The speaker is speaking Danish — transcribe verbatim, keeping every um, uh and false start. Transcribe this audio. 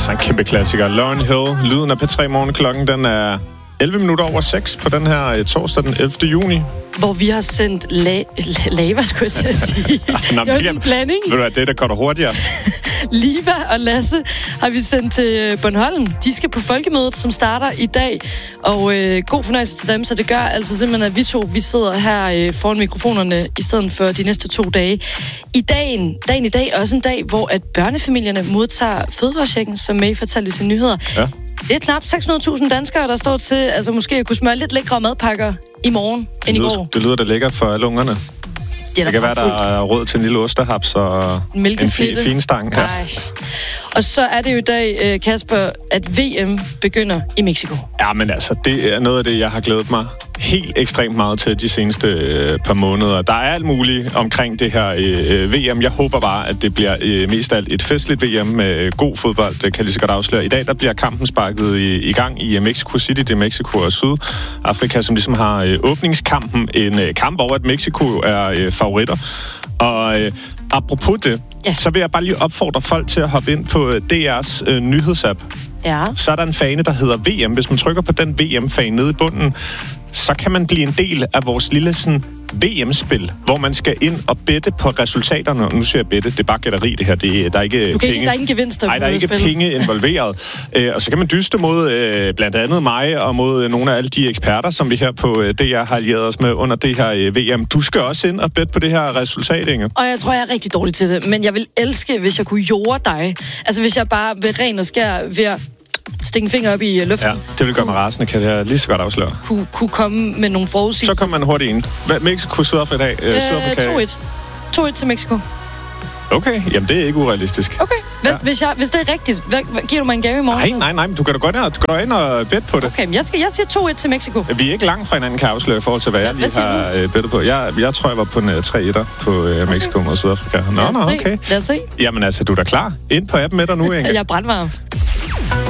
Altså en kæmpe klassiker. Lauryn Hill, lyden af P tre Morgen. Klokken den er elleve minutter over seks på den her torsdag den ellevte juni. Hvor vi har sendt la- la- lava, skulle jeg til at sige. Nå, det var sådan en blanding. Ved du hvad, det der går der hurtigere. Liva og Lasse har vi sendt til Bornholm. De skal på folkemødet, som starter i dag. Og øh, god fornøjelse til dem, så det gør altså simpelthen, at vi to vi sidder her øh, foran mikrofonerne i stedet for de næste to dage. I dagen, dagen i dag er også en dag, hvor at børnefamilierne modtager fødevarechecken, som May fortalte i sine nyheder. Ja. Det er knap seks hundrede tusind danskere, der står til altså måske at kunne smøre lidt lækre madpakker i morgen det end lyder, i går. Det lyder da lækkert for alle ungerne. Det, det kan være, der er råd til en lille ostehaps og en fi- fin stang. Ja. Og så er det jo i dag, Kasper, at V M begynder i Mexico. Ja, men altså, det er noget af det, jeg har glædet mig helt ekstremt meget til de seneste øh, par måneder. Der er alt muligt omkring det her øh, V M. Jeg håber bare, at det bliver øh, mest af alt et festligt V M med god fodbold, det kan jeg lige så godt afsløre. I dag der bliver kampen sparket i, i gang i Mexico City. Det er Mexico og Sydafrika, som ligesom har øh, åbningskampen. En øh, kamp over, at Mexico er øh, favoritter. Og øh, apropos det, ja. så vil jeg bare lige opfordre folk til at hoppe ind på D R's øh, nyhedsapp. Ja. Så er der en fane, der hedder V M. Hvis man trykker på den V M-fane nede i bunden, så kan man blive en del af vores lille sådan V M-spil, hvor man skal ind og bette på resultaterne. Nu siger jeg bette, det er bare gætteri det her. Det er, der er ikke du kan penge. Ikke, der er ingen gevinster. Nej, der er ikke spil. Penge involveret. Æ, og så kan man dyste mod øh, blandt andet mig og mod nogle af alle de eksperter, som vi her på øh, D R har allieret os med under det her øh, V M. Du skal også ind og bette på det her resultat, Inge. Og jeg tror, jeg er rigtig dårlig til det, men jeg vil elske, hvis jeg kunne jorde dig. Altså, hvis jeg bare ved ren og skær ved at stikke en finger op i luften. Ja, det vil gøre mig rasende, kan jeg lige så godt afsløre. Kunne, kunne komme med nogle forudsigelser. Så kommer man hurtigt ind. Mexico, Sydafrika i dag. Øh, Sydafrika. to et. to et til Mexico. Okay, jamen det er ikke urealistisk. Okay, Vel, ja. hvis, jeg, hvis det er rigtigt, hvad, hvad, giver du mig en gave i morgen? Nej, nej, nej, men du kan da godt ind og, du kan ind og bette på det. Okay, men jeg, skal, jeg siger to et til Mexico. Vi er ikke langt fra hinanden, kan jeg afsløre, i forhold til, hvad jeg hvad lige har øh, bettet på. Jeg, jeg tror, jeg var på en tre etter på øh, Mexico okay. og Sydafrika. Nå, nå, okay. Lad os se. Jamen altså, du er da klar. Ind på appen med dig nu, Inge. Jeg er brandvarm.